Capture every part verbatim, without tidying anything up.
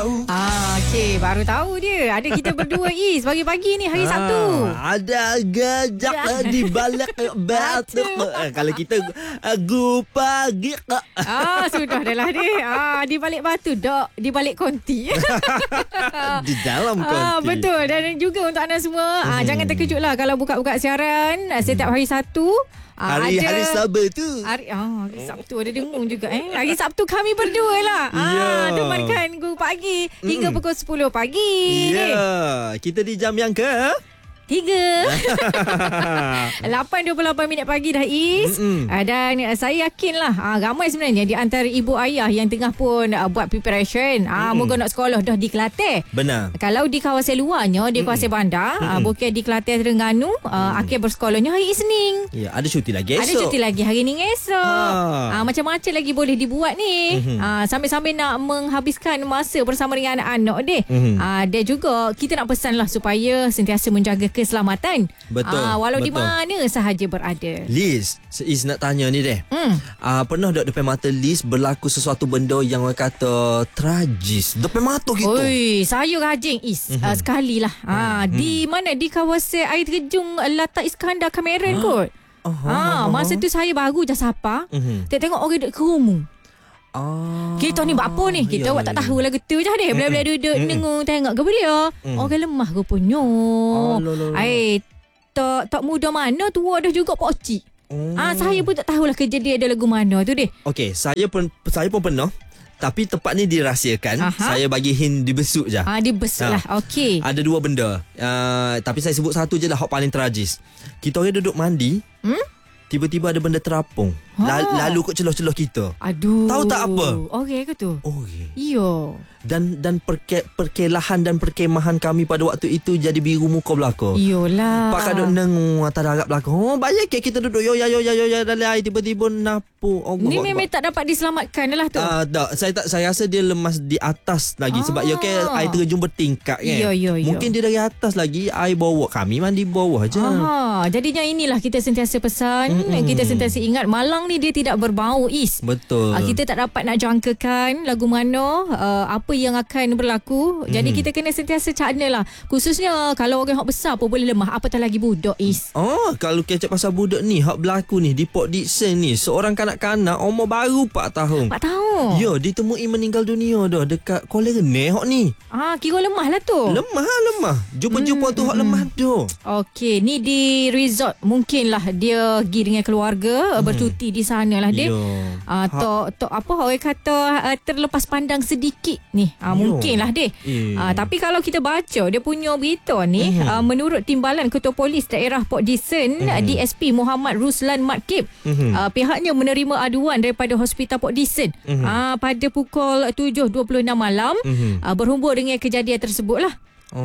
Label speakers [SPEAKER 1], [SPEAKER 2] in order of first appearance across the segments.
[SPEAKER 1] tahu.
[SPEAKER 2] Ah, okey, baru tahu dia. Ada kita berdua Is pagi-pagi ni hari ah, Sabtu.
[SPEAKER 1] Ada gajak di balik batu. Kalau kita gu pagi.
[SPEAKER 2] Ah, sudah dah lah dia. Ah, di balik batu dok, di balik konti.
[SPEAKER 1] Di dalam konti.
[SPEAKER 2] Ah, betul. Dan juga untuk anda semua, hmm. ah, jangan terkejutlah kalau buka-buka siaran hmm. setiap hari Sabtu. Ah,
[SPEAKER 1] hari
[SPEAKER 2] ada,
[SPEAKER 1] hari Sabtu.
[SPEAKER 2] Hari, oh, hari Sabtu ada dengung juga eh. Hari Sabtu kami berdua lah.
[SPEAKER 1] Yeah.
[SPEAKER 2] Ah, temankan Gu pagi hingga mm. pukul sepuluh pagi.
[SPEAKER 1] Ya. Yeah. Kita di jam yang ke
[SPEAKER 2] Tiga lapan dua puluh lapan minit pagi dah Is. uh, Dan uh, saya yakinlah uh, ramai sebenarnya di antara ibu ayah yang tengah pun uh, buat preparation uh, moga nak sekolah dah di Kelantan.
[SPEAKER 1] Benar.
[SPEAKER 2] Kalau di kawasan luarnya, di kawasan bandar, uh, bukan di Kelantan Terengganu, uh, akhir bersekolahnya hari Isnin.
[SPEAKER 1] Ya, ada cuti lagi esok.
[SPEAKER 2] Ada cuti lagi hari ni esok. ha. uh, Macam-macam lagi boleh dibuat ni. uh, Sambil-sambil nak menghabiskan masa bersama dengan anak-anak dia. uh, Dia juga kita nak pesanlah supaya sentiasa menjaga keselamatan.
[SPEAKER 1] Betul.
[SPEAKER 2] Ah, walau
[SPEAKER 1] betul.
[SPEAKER 2] di mana sahaja berada.
[SPEAKER 1] Liz, Is nak tanya ni deh.
[SPEAKER 2] Hmm.
[SPEAKER 1] Ah, pernah tak depan mata Liz berlaku sesuatu benda yang orang kata tragis depan mata kita?
[SPEAKER 2] Oi, saya rajin Is mm-hmm. uh, sekali lah. Ah, mm-hmm. Di mana di kawasan air terjun Latak Iskandar Cameron kot.
[SPEAKER 1] Uh-huh.
[SPEAKER 2] Ah, masa tu saya baru je sapa. Mm-hmm. Tengok orang duduk kerumu.
[SPEAKER 1] Ah,
[SPEAKER 2] kita ni buat apa ni? Kita
[SPEAKER 1] ya,
[SPEAKER 2] awak
[SPEAKER 1] ya,
[SPEAKER 2] tak tahu lah gitu je deh. Bila-bila duduk nengung tengok ke dia. Mm. Orang lemah rupanya.
[SPEAKER 1] Oh,
[SPEAKER 2] ai tak tak muda mana tua dah juga pak cik. Oh. Ah, saya pun tak tahulah kejadian dia lagu mana tu deh.
[SPEAKER 1] Okey, saya pun saya pun pernah. Tapi tempat ni dirahsiakan. Aha. Saya bagi hint dibesuk je.
[SPEAKER 2] Ah, dibesuk lah. Okey.
[SPEAKER 1] Ada dua benda. Uh, tapi saya sebut satu je lah hak paling tragis. Kita orang duduk mandi. Hmm? Tiba-tiba ada benda terapung. Ha. Lalu kot celah-celah kita.
[SPEAKER 2] Aduh.
[SPEAKER 1] Tahu tak apa?
[SPEAKER 2] Okey ke tu?
[SPEAKER 1] Okey.
[SPEAKER 2] Iyo.
[SPEAKER 1] Dan dan perke, perkelahan dan perkemahan kami pada waktu itu jadi biru muka belaka.
[SPEAKER 2] Iyalah.
[SPEAKER 1] Pak kaduk nengung atas darat belaka. Oh, bayar ke kita duduk yo ya yo ya yo ya dalam air tiba-tiba napu. Oh,
[SPEAKER 2] ni memang tak dapat diselamatkan lah tu.
[SPEAKER 1] Ah, uh, tak. Saya tak saya rasa dia lemas di atas lagi ah. sebab yo ke air terjun bertingkat kan.
[SPEAKER 2] Yo, yo, yo.
[SPEAKER 1] Mungkin dia dari atas lagi air bawah. Kami mandi bawah aja.
[SPEAKER 2] Ah, jadinya inilah kita sentiasa pesan, mm-hmm. kita sentiasa ingat malang ni dia tidak berbau Is.
[SPEAKER 1] Betul.
[SPEAKER 2] Uh, kita tak dapat nak jangkakan lagu mana, uh, apa yang akan berlaku. Mm. Jadi kita kena sentiasa cakna lah. Khususnya kalau orang hak besar pun boleh lemah. Apatah lagi budak Is.
[SPEAKER 1] Oh, kalau kecap pasal budak ni, hak berlaku ni di Port Dickson ni, seorang kanak-kanak umur baru empat tahun.
[SPEAKER 2] empat tahun?
[SPEAKER 1] Ya, ditemui meninggal dunia dah dekat Kuala Reneh hak ni.
[SPEAKER 2] Ah, kira lemah lah tu.
[SPEAKER 1] Lemah, lemah. Jumpa-jumpa hmm, tu hak hmm. lemah tu.
[SPEAKER 2] Okey, ni di resort. Mungkinlah dia pergi dengan keluarga, hmm. bercuti di sana lah dia. Ah, tok tok apa orang kata uh, terlepas pandang sedikit ni. Ah, mungkinlah dia. Ah, tapi kalau kita baca dia punya berita ni, mm-hmm. uh, menurut timbalan Ketua Polis Daerah Port Dickson, mm-hmm. D S P Muhammad Ruslan Matkib, mm-hmm. uh, pihaknya menerima aduan daripada Hospital Port Dickson mm-hmm. uh, pada pukul tujuh dua puluh enam malam mm-hmm. uh, berhubung dengan kejadian tersebut lah.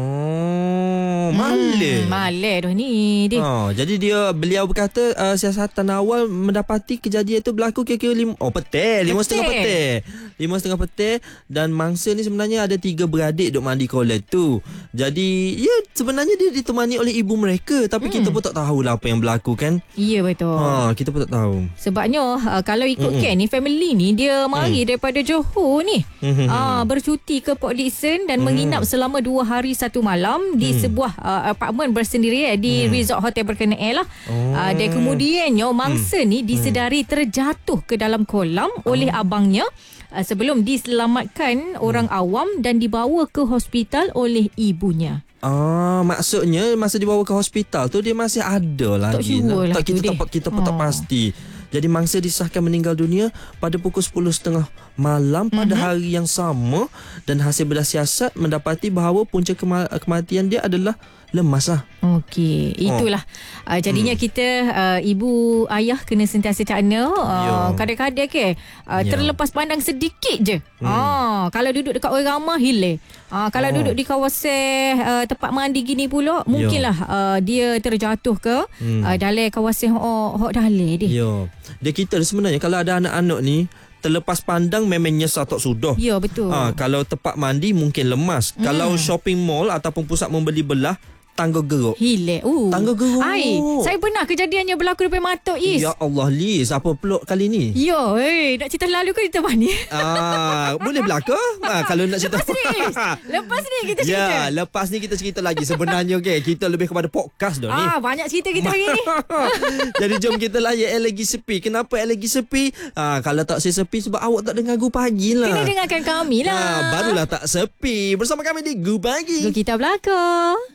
[SPEAKER 1] Oh, malih.
[SPEAKER 2] Hmm, malih dah ni dia.
[SPEAKER 1] Oh, jadi dia beliau berkata uh, siasatan awal mendapati kejadian itu berlaku kira-kira lima, oh petang, lima setengah petang. Lima setengah petang dan mangsa ni sebenarnya ada tiga beradik duk mandi kolam tu. Jadi, ya sebenarnya dia ditemani oleh ibu mereka tapi hmm. kita pun tak tahulah apa yang berlaku kan.
[SPEAKER 2] Ya betul.
[SPEAKER 1] Ha, kita pun tak tahu.
[SPEAKER 2] Sebabnya uh, kalau ikutkan ni family ni dia mari mm. daripada Johor ni. Mm-hmm. Uh, bercuti ke Port Dickson dan mm. menginap selama dua hari satu malam di hmm. sebuah uh, apartmen bersendiri eh, di hmm. resort hotel berkenaan lah. Oh. Uh, dan kemudiannya mangsa hmm. ni disedari terjatuh ke dalam kolam oh. oleh abangnya uh, sebelum diselamatkan hmm. orang awam dan dibawa ke hospital oleh ibunya.
[SPEAKER 1] Ah, maksudnya masa dibawa ke hospital tu dia masih ada lagi.
[SPEAKER 2] Tak,
[SPEAKER 1] tak kita
[SPEAKER 2] tu
[SPEAKER 1] tak kita pun oh. tak pasti. Jadi mangsa disahkan meninggal dunia pada pukul sepuluh tiga puluh malam pada mm-hmm. hari yang sama dan hasil bedah siasat mendapati bahawa punca kema- kematian dia adalah lemas lah.
[SPEAKER 2] Okey, itulah. Oh. Uh, jadinya hmm. kita uh, ibu ayah kena sentiasa cakna uh, kadang-kadang ke uh, terlepas pandang sedikit je. Hmm. Uh, kalau duduk dekat orang ramah hilang. Uh, kalau oh. duduk di kawasan uh, tempat mandi gini pula mungkinlah uh, dia terjatuh ke hmm. uh, dalam kawasan hok hok dalam dia.
[SPEAKER 1] Ya. Dia kita sebenarnya kalau ada anak-anak ni terlepas pandang memang nyesat tak sudah.
[SPEAKER 2] Ya betul.
[SPEAKER 1] Ha, kalau tempat mandi mungkin lemas. Hmm. Kalau shopping mall ataupun pusat membeli belah tangga geruk.
[SPEAKER 2] Hilang. Uh.
[SPEAKER 1] Tangga geruk.
[SPEAKER 2] Ai, saya pernah kejadiannya berlaku depan mata Is.
[SPEAKER 1] Ya Allah Liz, apa peluk kali ni?
[SPEAKER 2] Yo, eh, nak cerita lalu ke cerita mana?
[SPEAKER 1] Ah, boleh berlaku? Ah, kalau nak cerita.
[SPEAKER 2] Lepas ni, Is. Lepas ni kita cerita.
[SPEAKER 1] Ya, lepas ni kita cerita lagi. Sebenarnya okay, kita lebih kepada podcast dah ni.
[SPEAKER 2] Ah, banyak cerita kita hari ni.
[SPEAKER 1] Jadi jom kita layan El lagi sepi. Kenapa El lagi sepi? Ah, kalau tak saya sepi sebab awak tak dengar Gu Pagi lah.
[SPEAKER 2] Kena dengarkan kami lah.
[SPEAKER 1] Ah, barulah tak sepi. Bersama kami di Gu Pagi.
[SPEAKER 2] Gu Kita Belakang.